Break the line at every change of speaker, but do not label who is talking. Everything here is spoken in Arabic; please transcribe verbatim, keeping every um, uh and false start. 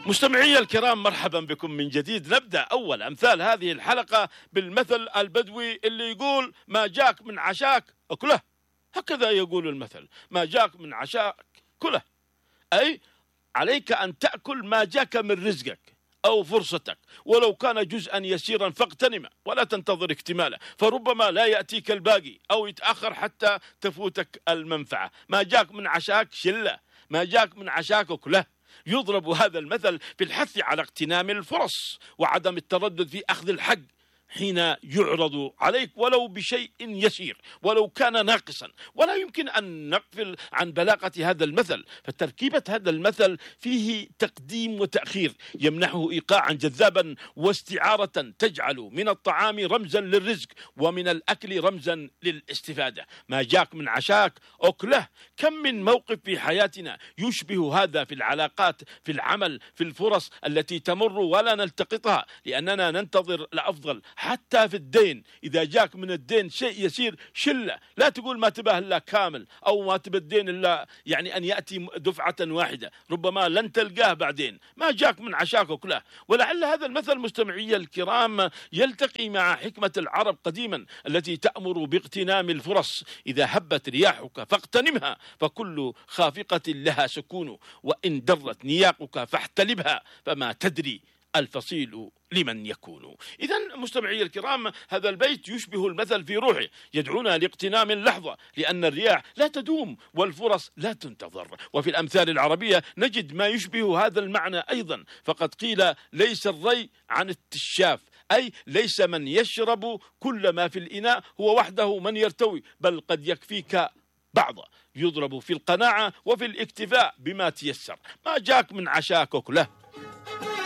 مستمعي الكرام، مرحبا بكم من جديد. نبدأ أول أمثال هذه الحلقة بالمثل البدوي اللي يقول ما جاك من عشاك أكله. هكذا يقول المثل، ما جاك من عشاك كله، أي عليك أن تأكل ما جاك من رزقك أو فرصتك، ولو كان جزءا يسيرا فاغتنمه ولا تنتظر اكتماله، فربما لا يأتيك الباقي أو يتأخر حتى تفوتك المنفعة. ما جاك من عشاك شله، ما جاك من عشاك أكله. يضرب هذا المثل في الحث على اغتنام الفرص وعدم التردد في أخذ الحق حين يعرض عليك ولو بشيء يسير ولو كان ناقصا. ولا يمكن أن نغفل عن بلاغة هذا المثل، فتركيبة هذا المثل فيه تقديم وتأخير يمنحه إيقاعا جذابا واستعارة تجعل من الطعام رمزا للرزق ومن الأكل رمزا للاستفادة. ما جاك من عشاك أكله. كم من موقف في حياتنا يشبه هذا في العلاقات، في العمل، في الفرص التي تمر ولا نلتقطها لأننا ننتظر الأفضل. حتى في الدين، إذا جاك من الدين شيء يسير شله، لا تقول ما تبه إلا كامل أو ما تبه الدين إلا يعني أن يأتي دفعة واحدة، ربما لن تلقاه بعدين. ما جاك من عشاك أكله. ولعل هذا المثل مستمعي الكرام يلتقي مع حكمة العرب قديما التي تأمر باغتنام الفرص. إذا هبت رياحك فاغتنمها، فكل خافقة لها سكون، وإن درت نياقك فاحتلبها، فما تدري الفصيل لمن يكون. إذن مستمعي الكرام، هذا البيت يشبه المثل في روحه، يدعونا لاغتنام اللحظة لأن الرياح لا تدوم والفرص لا تنتظر. وفي الأمثال العربية نجد ما يشبه هذا المعنى أيضا، فقد قيل ليس الري عن التشاف، أي ليس من يشرب كل ما في الإناء هو وحده من يرتوي، بل قد يكفيك بعضه. يضرب في القناعة وفي الاكتفاء بما تيسر. ما جاك من عشاك أكله.